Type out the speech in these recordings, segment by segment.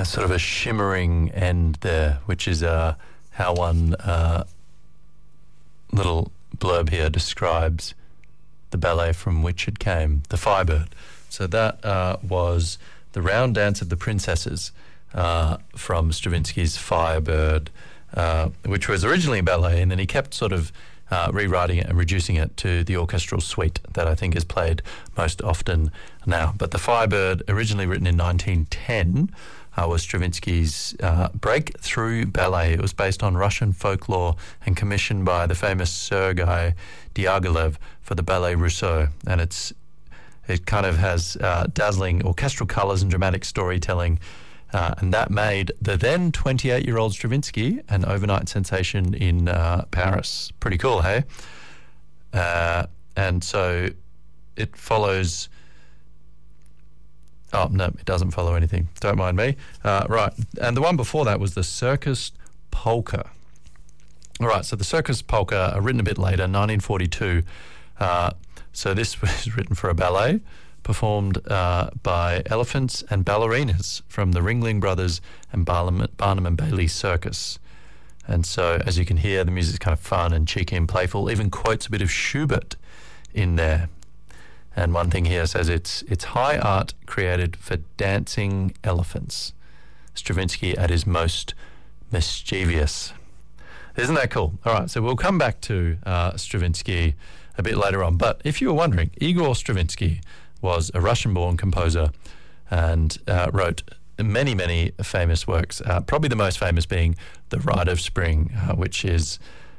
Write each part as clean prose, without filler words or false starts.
sort of a shimmering end there, which is how one little blurb here describes the ballet from which it came, the Firebird. So that was the Round Dance of the Princesses from Stravinsky's Firebird, which was originally a ballet, and then he kept sort of rewriting it and reducing it to the orchestral suite that I think is played most often now. But the Firebird, originally written in 1910, was Stravinsky's breakthrough ballet. It was based on Russian folklore and commissioned by the famous Sergei Diaghilev for the Ballet Russe. And it kind of has dazzling orchestral colours and dramatic storytelling. And that made the then 28-year-old Stravinsky an overnight sensation in Paris. Pretty cool, hey? And so it follows... Oh, no, it doesn't follow anything. Don't mind me. Right, and the one before that was the Circus Polka. All right, so the Circus Polka, written a bit later, 1942. So this was written for a ballet, performed by elephants and ballerinas from the Ringling Brothers and Barnum and Bailey Circus. And so, as you can hear, the music's kind of fun and cheeky and playful, even quotes a bit of Schubert in there. And one thing here says it's high art created for dancing elephants. Stravinsky at his most mischievous. Isn't that cool? All right, so we'll come back to Stravinsky a bit later on. But if you were wondering, Igor Stravinsky was a Russian-born composer and wrote many, many famous works, probably the most famous being The Rite of Spring, which is,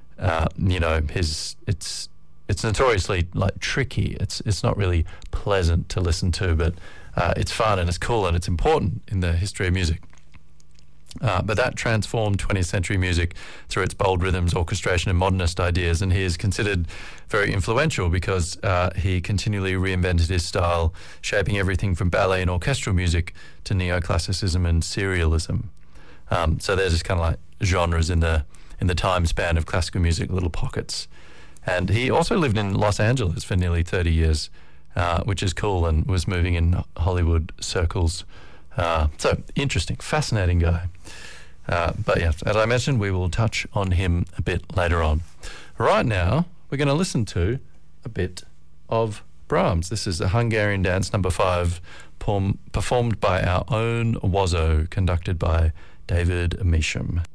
it's notoriously like tricky. It's not really pleasant to listen to, but it's fun and it's cool and it's important in the history of music. But that transformed 20th century music through its bold rhythms, orchestration and modernist ideas, and he is considered very influential because he continually reinvented his style, shaping everything from ballet and orchestral music to neoclassicism and serialism. So there's just kind of like genres in the time span of classical music, little pockets. And he also lived in Los Angeles for nearly 30 years, which is cool, and was moving in Hollywood circles. So interesting, fascinating guy. But yes, as I mentioned, we will touch on him a bit later on. Right now, we're going to listen to a bit of Brahms. This is a Hungarian Dance number 5, performed by our own Wozo, conducted by David Measham.